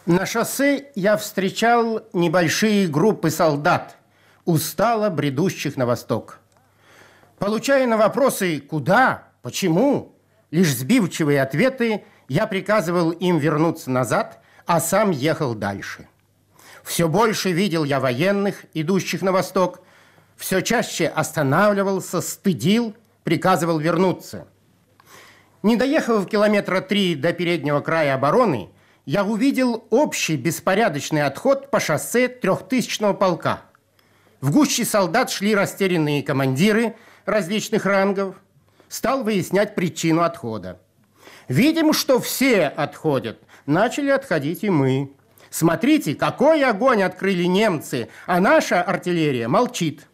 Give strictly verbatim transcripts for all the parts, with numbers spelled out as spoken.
На шоссе я встречал небольшие группы солдат, устало бредущих на восток. Получая на вопросы «куда?», «почему?», лишь сбивчивые ответы, я приказывал им вернуться назад, а сам ехал дальше. Все больше видел я военных, идущих на восток, все чаще останавливался, стыдил, приказывал вернуться. Не доехав километра три до переднего края обороны, я увидел общий беспорядочный отход по шоссе трехтысячного полка. В гуще солдат шли растерянные командиры различных рангов. Стал выяснять причину отхода. Видим, что все отходят. Начали отходить и мы. Смотрите, какой огонь открыли немцы, а наша артиллерия молчит.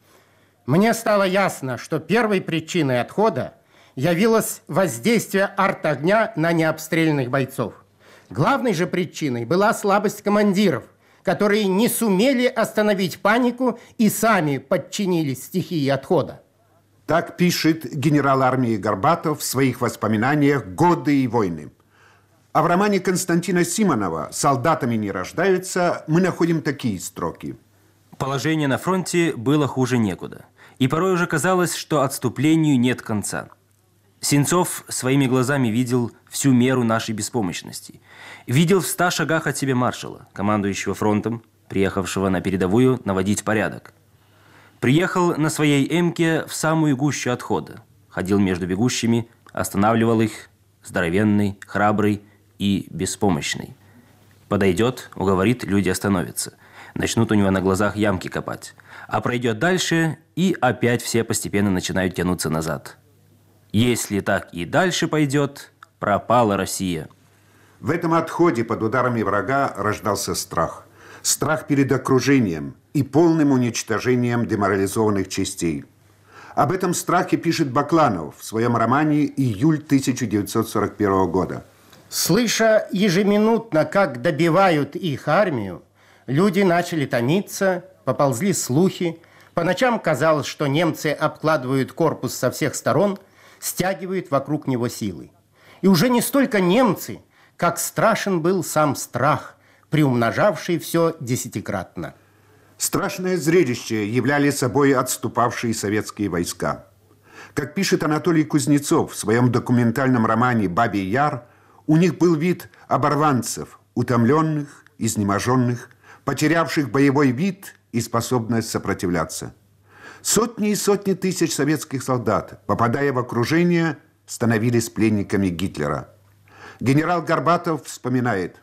Мне стало ясно, что первой причиной отхода явилось воздействие арт-огня на необстрелянных бойцов. Главной же причиной была слабость командиров, которые не сумели остановить панику и сами подчинились стихии отхода. Так пишет генерал армии Горбатов в своих воспоминаниях «Годы и войны». А в романе Константина Симонова «Солдатами не рождаются» мы находим такие строки. Положение на фронте было хуже некуда. И порой уже казалось, что отступлению нет конца. Сенцов своими глазами видел всю меру нашей беспомощности. Видел в ста шагах от себя маршала, командующего фронтом, приехавшего на передовую наводить порядок. Приехал на своей эмке в самую гущу отхода. Ходил между бегущими, останавливал их, здоровенный, храбрый и беспомощный. Подойдет, уговорит, люди остановятся. Начнут у него на глазах ямки копать. А пройдет дальше, и опять все постепенно начинают тянуться назад. Если так и дальше пойдет, пропала Россия. В этом отходе под ударами врага рождался страх. Страх перед окружением и полным уничтожением деморализованных частей. Об этом страхе пишет Бакланов в своем романе «Июль тысяча девятьсот сорок первого года». Слыша ежеминутно, как добивают их армию, люди начали томиться, поползли слухи. По ночам казалось, что немцы обкладывают корпус со всех сторон, стягивают вокруг него силы. И уже не столько немцы, как страшен был сам страх, приумножавший все десятикратно. Страшное зрелище являли собой отступавшие советские войска. Как пишет Анатолий Кузнецов в своем документальном романе «Бабий Яр», у них был вид оборванцев, утомленных, изнеможенных, потерявших боевой вид и способность сопротивляться. Сотни и сотни тысяч советских солдат, попадая в окружение, становились пленниками Гитлера. Генерал Горбатов вспоминает: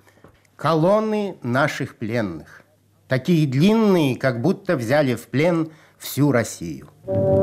колонны наших пленных, такие длинные, как будто взяли в плен всю Россию.